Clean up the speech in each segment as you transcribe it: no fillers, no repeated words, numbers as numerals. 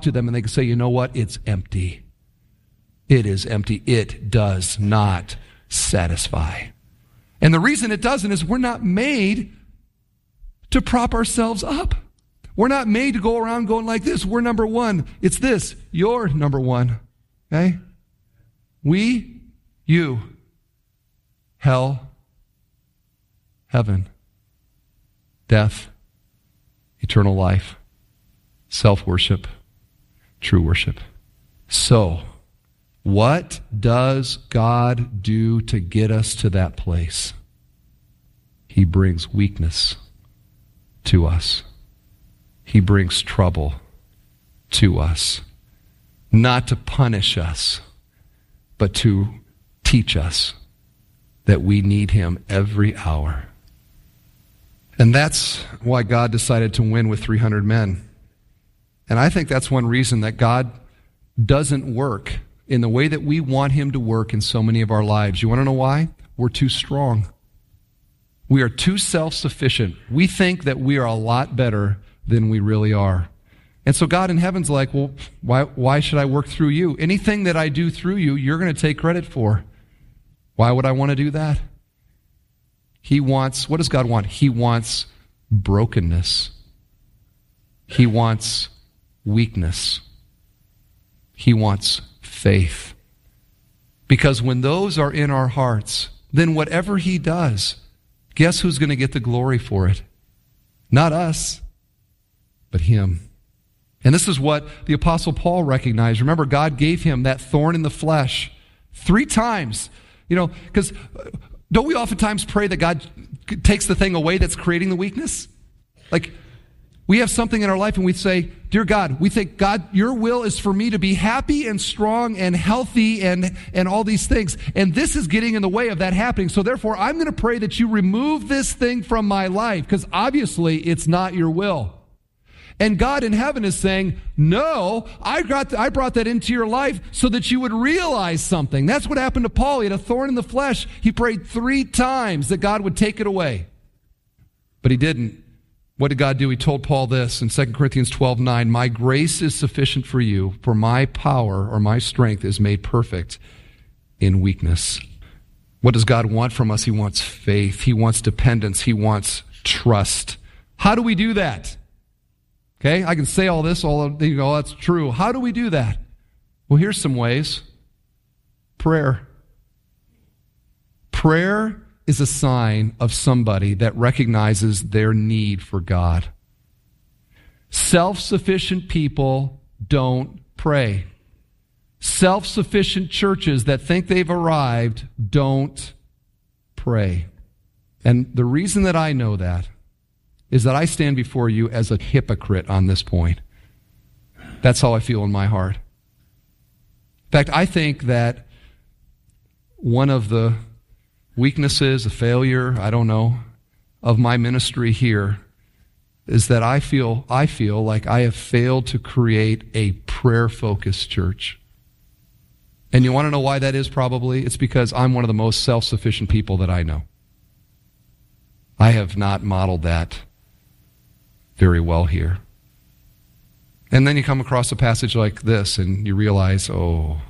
talk to them and they can say, you know what? It's empty. It is empty. It does not satisfy. And the reason it doesn't is we're not made to prop ourselves up. We're not made to go around going like this. We're number one. It's this. You're number one. Okay? We, you, hell, heaven, death, eternal life, self-worship, true worship. So, what does God do to get us to that place? He brings weakness to us. He brings trouble to us. Not to punish us, but to teach us that we need him every hour. And that's why God decided to win with 300 men. And I think that's one reason that God doesn't work in the way that we want him to work in so many of our lives. You want to know why? We're too strong. We are too self-sufficient. We think that we are a lot better than we really are. And so God in heaven's like, well, why should I work through you? Anything that I do through you, you're going to take credit for. Why would I want to do that? What does God want? He wants brokenness. He wants weakness. He wants faith. Because when those are in our hearts, then whatever he does, guess who's going to get the glory for it? Not us, but him. And this is what the Apostle Paul recognized. Remember, God gave him that thorn in the flesh 3 times. Because don't we oftentimes pray that God takes the thing away that's creating the weakness? Like, we have something in our life and we say, dear God, we think, God, your will is for me to be happy and strong and healthy and all these things. And this is getting in the way of that happening. So therefore, I'm going to pray that you remove this thing from my life because obviously it's not your will. And God in heaven is saying, no, I brought that into your life so that you would realize something. That's what happened to Paul. He had a thorn in the flesh. He prayed 3 times that God would take it away. But he didn't. What did God do? He told Paul this in 2 Corinthians 12:9, my grace is sufficient for you, for my power or my strength is made perfect in weakness. What does God want from us? He wants faith. He wants dependence. He wants trust. How do we do that? Okay, I can say all this, that's true. How do we do that? Well, here's some ways. Prayer. Prayer is a sign of somebody that recognizes their need for God. Self-sufficient people don't pray. Self-sufficient churches that think they've arrived don't pray. And the reason that I know that is that I stand before you as a hypocrite on this point. That's how I feel in my heart. In fact, I think that one of the weaknesses, a failure, I don't know, of my ministry here is that I feel like I have failed to create a prayer-focused church. And you want to know why that is probably? It's because I'm one of the most self-sufficient people that I know. I have not modeled that very well here. And then you come across a passage like this and you realize, how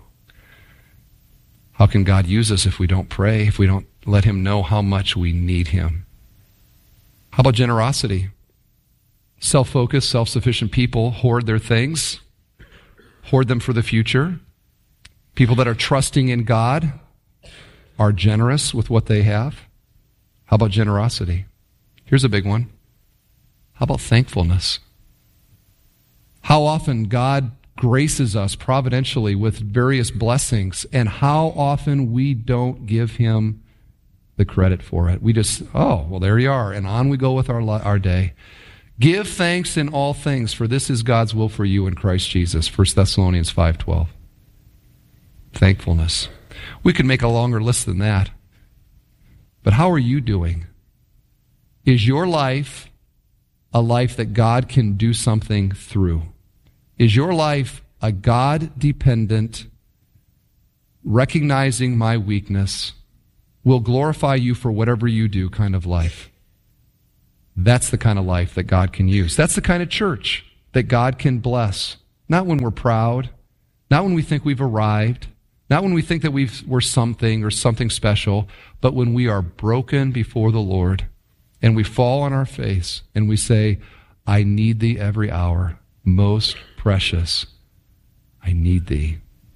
can God use us if we don't pray, if we don't let him know how much we need him? How about generosity? Self-focused, self-sufficient people hoard their things, hoard them for the future. People that are trusting in God are generous with what they have. How about generosity? Here's a big one. How about thankfulness? How often God graces us providentially with various blessings, and how often we don't give him the credit for it. We just, there you are, and on we go with our day. Give thanks in all things, for this is God's will for you in Christ Jesus. 1 Thessalonians 5:12. Thankfulness. We could make a longer list than that. But how are you doing? Is your life a life that God can do something through? Is your life a God-dependent, recognizing my weakness, will glorify you for whatever you do kind of life? That's the kind of life that God can use. That's the kind of church that God can bless. not when we're proud, not when we think we've arrived, not when we think that we're something or something special, but when we are broken before the Lord and we fall on our face and we say, I need thee every hour, most precious, I need thee.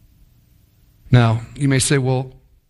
Now, you may say, well,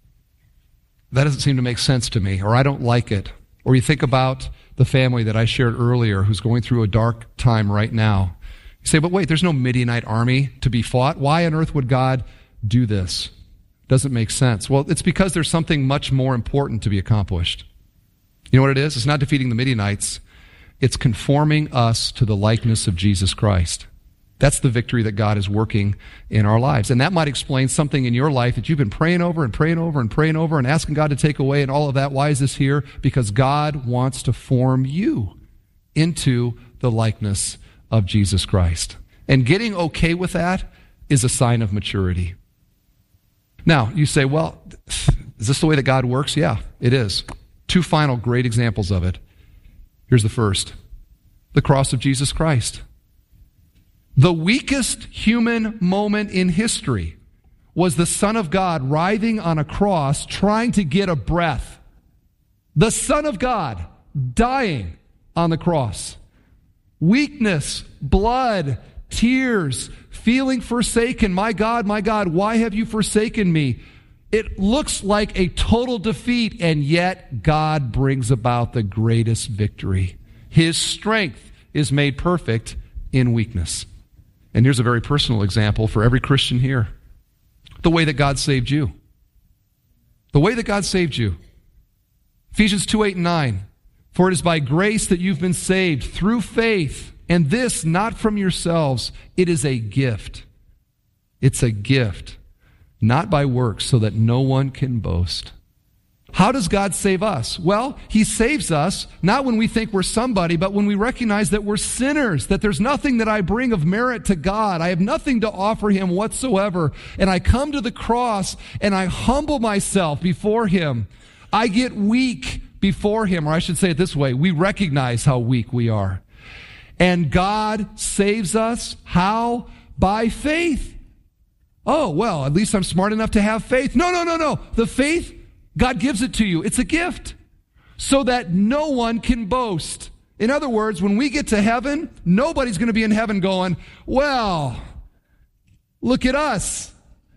that doesn't seem to make sense to me, or I don't like it. Or you think about the family that I shared earlier who's going through a dark time right now. You say, but wait, there's no Midianite army to be fought. Why on earth would God do this? Doesn't make sense. Well, it's because there's something much more important to be accomplished. You know what it is? It's not defeating the Midianites. It's conforming us to the likeness of Jesus Christ. That's the victory that God is working in our lives. And that might explain something in your life that you've been praying over and praying over and praying over and asking God to take away and all of that. Why is this here? Because God wants to form you into the likeness of Jesus Christ. And getting okay with that is a sign of maturity. Now, you say, well, is this the way that God works? Yeah, it is. Two final great examples of it. Here's the first. The cross of Jesus Christ. The weakest human moment in history was the Son of God writhing on a cross trying to get a breath. The Son of God dying on the cross. Weakness, blood, tears, feeling forsaken. My God, why have you forsaken me? It looks like a total defeat, and yet God brings about the greatest victory. His strength is made perfect in weakness. And here's a very personal example for every Christian here. The way that God saved you. The way that God saved you. Ephesians 2:8-9. For it is by grace that you've been saved through faith, and this not from yourselves. It is a gift. It's a gift, not by works, so that no one can boast. How does God save us? Well, He saves us not when we think we're somebody, but when we recognize that we're sinners, that there's nothing that I bring of merit to God. I have nothing to offer Him whatsoever. And I come to the cross and I humble myself before Him. I get weak before Him, or I should say it this way, we recognize how weak we are. And God saves us. How? By faith. Oh, well, at least I'm smart enough to have faith. No. The faith, God gives it to you. It's a gift so that no one can boast. In other words, when we get to heaven, nobody's going to be in heaven going, well, look at us.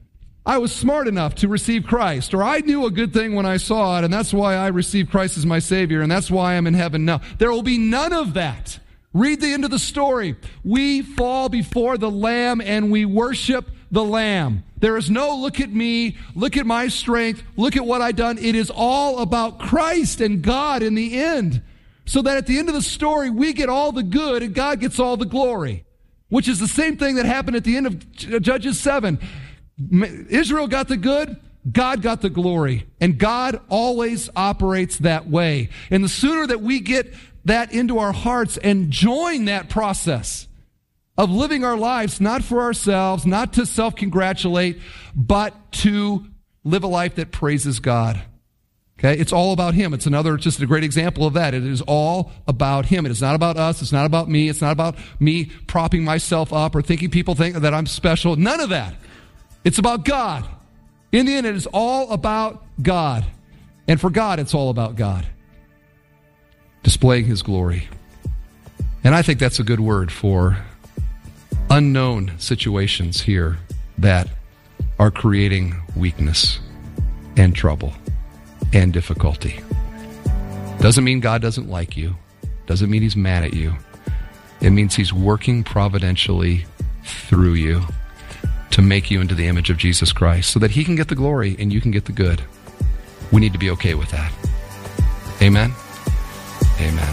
I was smart enough to receive Christ, or I knew a good thing when I saw it, and that's why I received Christ as my Savior, and that's why I'm in heaven now. There will be none of that. Read the end of the story. We fall before the Lamb and we worship the Lamb. There is no look at me, look at my strength, look at what I've done. It is all about Christ and God in the end. So that at the end of the story, we get all the good and God gets all the glory. Which is the same thing that happened at the end of Judges 7. Israel got the good, God got the glory. And God always operates that way. And the sooner that we get that into our hearts and join that process of living our lives, not for ourselves, not to self-congratulate, but to live a life that praises God. Okay? It's all about Him. It's just a great example of that. It is all about Him. It is not about us. It's not about me. It's not about me propping myself up or thinking people think that I'm special. None of that. It's about God. In the end, it is all about God. And for God, it's all about God. Displaying His glory. And I think that's a good word for unknown situations here that are creating weakness and trouble and difficulty. Doesn't mean God doesn't like you. Doesn't mean He's mad at you. It means He's working providentially through you to make you into the image of Jesus Christ so that He can get the glory and you can get the good. We need to be okay with that. Amen? Amen.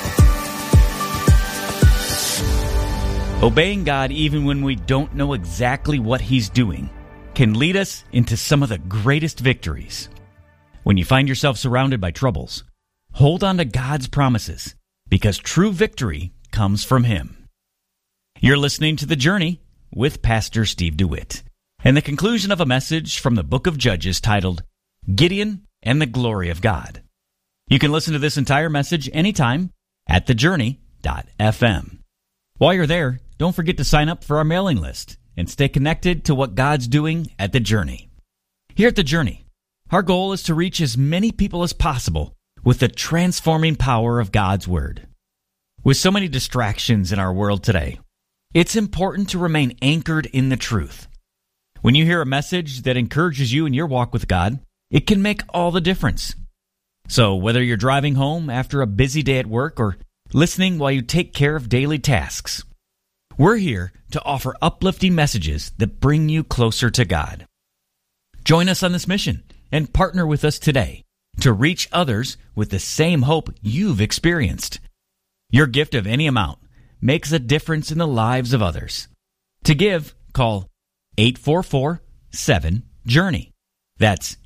Obeying God even when we don't know exactly what He's doing can lead us into some of the greatest victories. When you find yourself surrounded by troubles, hold on to God's promises because true victory comes from Him. You're listening to The Journey with Pastor Steve DeWitt and the conclusion of a message from the book of Judges titled Gideon and the Glory of God. You can listen to this entire message anytime at thejourney.fm. While you're there, don't forget to sign up for our mailing list and stay connected to what God's doing at The Journey. Here at The Journey, our goal is to reach as many people as possible with the transforming power of God's Word. With so many distractions in our world today, it's important to remain anchored in the truth. When you hear a message that encourages you in your walk with God, it can make all the difference. So whether you're driving home after a busy day at work or listening while you take care of daily tasks, we're here to offer uplifting messages that bring you closer to God. Join us on this mission and partner with us today to reach others with the same hope you've experienced. Your gift of any amount makes a difference in the lives of others. To give, call 844-7-JOURNEY. That's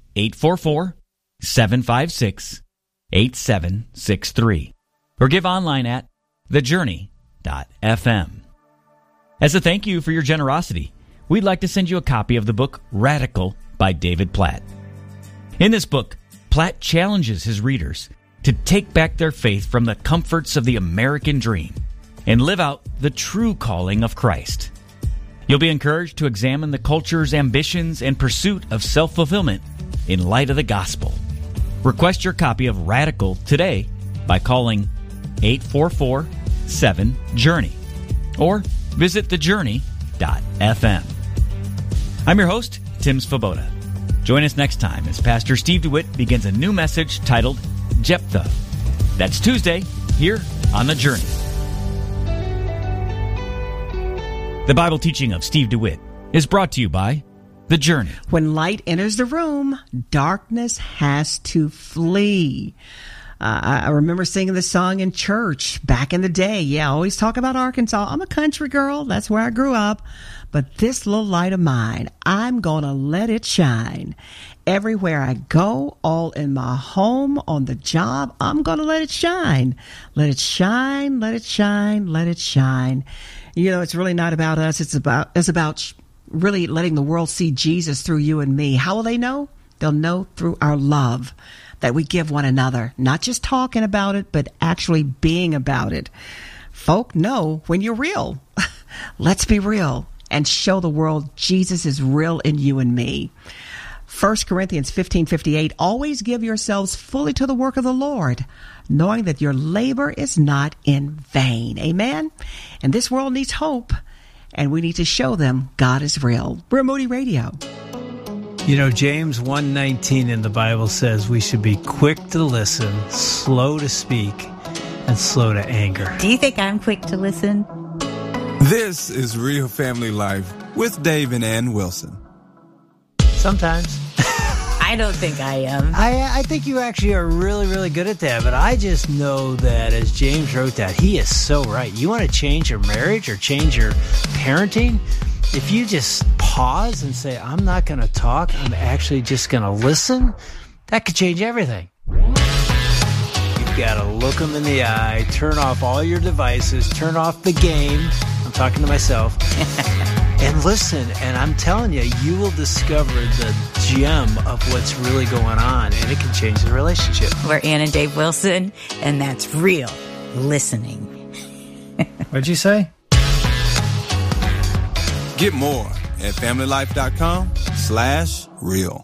844-756-8763. Or give online at thejourney.fm. As a thank you for your generosity, we'd like to send you a copy of the book Radical by David Platt. In this book, Platt challenges his readers to take back their faith from the comforts of the American dream and live out the true calling of Christ. You'll be encouraged to examine the culture's ambitions and pursuit of self-fulfillment in light of the gospel. Request your copy of Radical today by calling 844-7-JOURNEY or visit thejourney.fm. I'm your host, Tim Svoboda. Join us next time as Pastor Steve DeWitt begins a new message titled Jephthah. That's Tuesday here on The Journey. The Bible teaching of Steve DeWitt is brought to you by The Journey. When light enters the room, darkness has to flee. I remember singing this song in church back in the day. Yeah, I always talk about Arkansas. I'm a country girl. That's where I grew up. But this little light of mine, I'm going to let it shine. Everywhere I go, all in my home, on the job, I'm going to let it shine. Let it shine, let it shine, let it shine. You know, it's really not about us. It's about really letting the world see Jesus through you and me. How will they know? They'll know through our love that we give one another, not just talking about it, but actually being about it. Folk know when you're real. Let's be real and show the world Jesus is real in you and me. 1 Corinthians 15:58, always give yourselves fully to the work of the Lord, knowing that your labor is not in vain. Amen? And this world needs hope, and we need to show them God is real. We're Moody Radio. You know, James 1:19 in the Bible says we should be quick to listen, slow to speak, and slow to anger. Do you think I'm quick to listen? This is Real Family Life with Dave and Ann Wilson. Sometimes. I don't think I am. I think you actually are really, really good at that, but I just know that as James wrote that, he is so right. You want to change your marriage or change your parenting? If you just pause and say, I'm not going to talk, I'm actually just going to listen, that could change everything. You've got to look them in the eye, turn off all your devices, turn off the game. I'm talking to myself. And listen, and I'm telling you, you will discover the gem of what's really going on, and it can change the relationship. We're Ann and Dave Wilson, and that's real listening. What'd you say? Get more at familylife.com/real.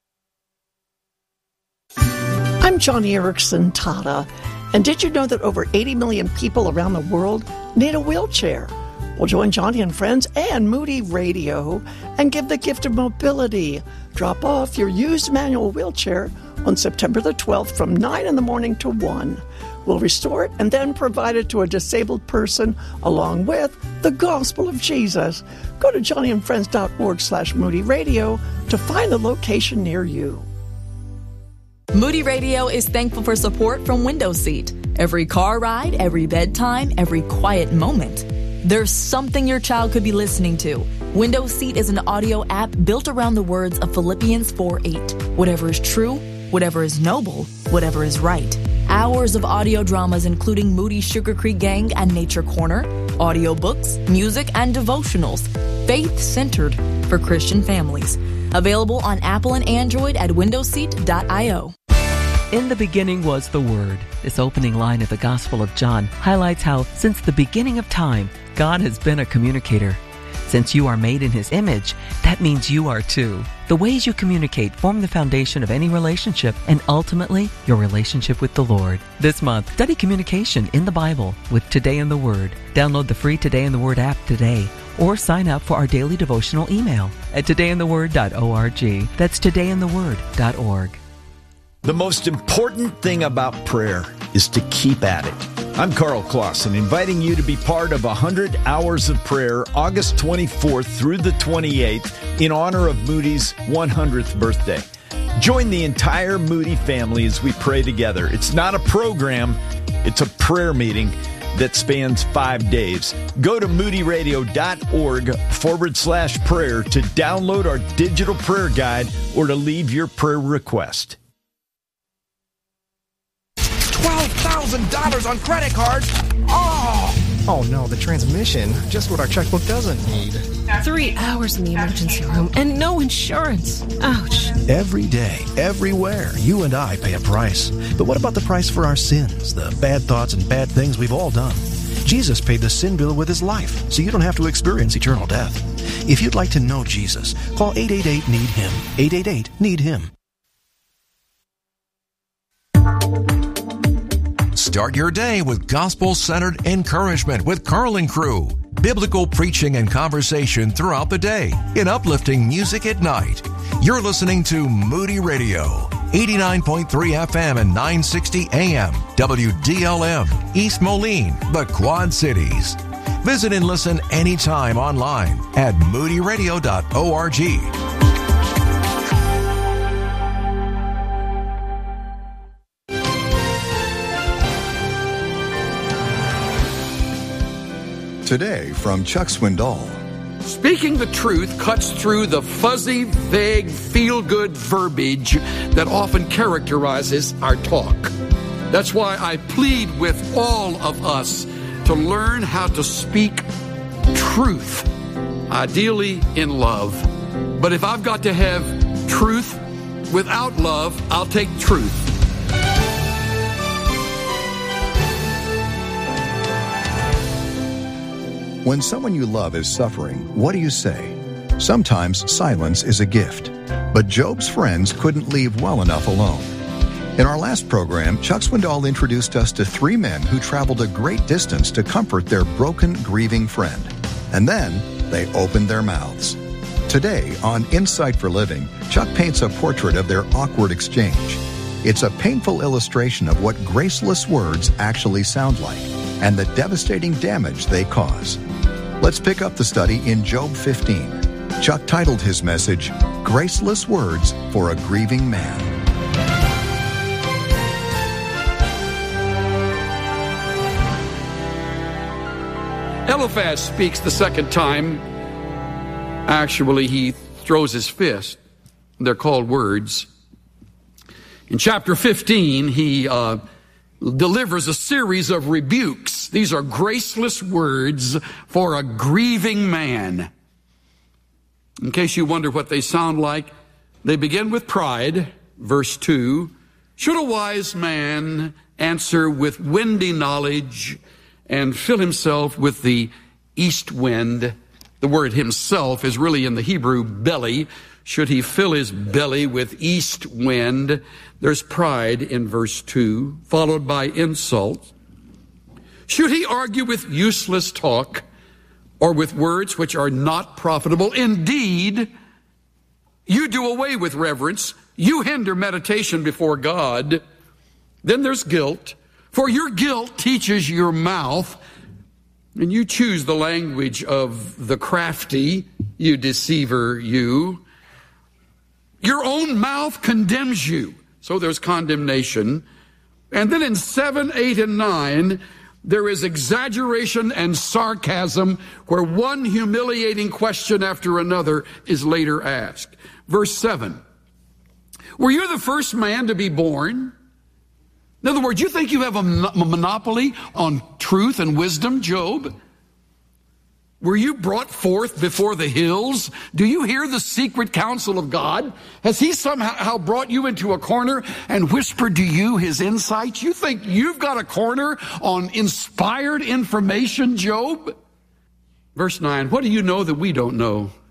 I'm Johnny Erickson Tata, and did you know that over 80 million people around the world need a wheelchair? Well, join Johnny and Friends and Moody Radio and give the gift of mobility. Drop off your used manual wheelchair on September the 12th from 9 in the morning to 1. We'll restore it and then provide it to a disabled person along with the gospel of Jesus. Go to johnnyandfriends.org/Moody Radio to find the location near you. Moody Radio is thankful for support from Window Seat. Every car ride, every bedtime, every quiet moment. There's something your child could be listening to. Window Seat is an audio app built around the words of Philippians 4:8. Whatever is true, whatever is noble, whatever is right. Hours of audio dramas including Moody Sugar Creek Gang and Nature Corner, audiobooks, music, and devotionals. Faith-centered for Christian families. Available on Apple and Android at windowseat.io. In the beginning was the Word. This opening line of the Gospel of John highlights how, since the beginning of time, God has been a communicator. Since you are made in His image, that means you are too. The ways you communicate form the foundation of any relationship and ultimately your relationship with the Lord. This month, study communication in the Bible with Today in the Word. Download the free Today in the Word app today or sign up for our daily devotional email at todayintheword.org. That's todayintheword.org. The most important thing about prayer is to keep at it. I'm Carl Clausen, inviting you to be part of 100 Hours of Prayer, August 24th through the 28th, in honor of Moody's 100th birthday. Join the entire Moody family as we pray together. It's not a program, it's a prayer meeting that spans 5 days. Go to moodyradio.org/prayer to download our digital prayer guide or to leave your prayer request. $12,000 on credit cards. Oh no, the transmission. Just what our checkbook doesn't need. 3 hours in the emergency room and no insurance. Ouch. Every day, everywhere, you and I pay a price. But what about the price for our sins, the bad thoughts and bad things we've all done? Jesus paid the sin bill with His life, so you don't have to experience eternal death. If you'd like to know Jesus, call 888-NEED-HIM. 888-NEED-HIM. Start your day with gospel-centered encouragement with Carl and Crew. Biblical preaching and conversation throughout the day in uplifting music at night. You're listening to Moody Radio, 89.3 FM and 960 AM, WDLM, East Moline, the Quad Cities. Visit and listen anytime online at moodyradio.org. Today from Chuck Swindoll. Speaking the truth cuts through the fuzzy, vague, feel-good verbiage that often characterizes our talk. That's why I plead with all of us to learn how to speak truth, ideally in love. But if I've got to have truth without love, I'll take truth. When someone you love is suffering, what do you say? Sometimes silence is a gift. But Job's friends couldn't leave well enough alone. In our last program, Chuck Swindoll introduced us to 3 men who traveled a great distance to comfort their broken, grieving friend. And then they opened their mouths. Today, on Insight for Living, Chuck paints a portrait of their awkward exchange. It's a painful illustration of what graceless words actually sound like and the devastating damage they cause. Let's pick up the study in Job 15. Chuck titled his message, Graceless Words for a Grieving Man. Eliphaz speaks the second time. Actually, he throws his fist. They're called words. In chapter 15, he delivers a series of rebukes. These are graceless words for a grieving man. In case you wonder what they sound like, they begin with pride, verse 2. Should a wise man answer with windy knowledge and fill himself with the east wind? The word himself is really in the Hebrew belly. Should he fill his belly with east wind? There's pride in verse 2, followed by insult. Should he argue with useless talk or with words which are not profitable? Indeed, you do away with reverence. You hinder meditation before God. Then there's guilt. For your guilt teaches your mouth, and you choose the language of the crafty, you deceiver, you. Your own mouth condemns you. So there's condemnation. And then in 7, 8, and 9, there is exaggeration and sarcasm where one humiliating question after another is later asked. Verse 7, were you the first man to be born? In other words, you think you have a monopoly on truth and wisdom, Job? Were you brought forth before the hills? Do you hear the secret counsel of God? Has he somehow brought you into a corner and whispered to you his insights? You think you've got a corner on inspired information, Job? Verse 9, what do you know that we don't know?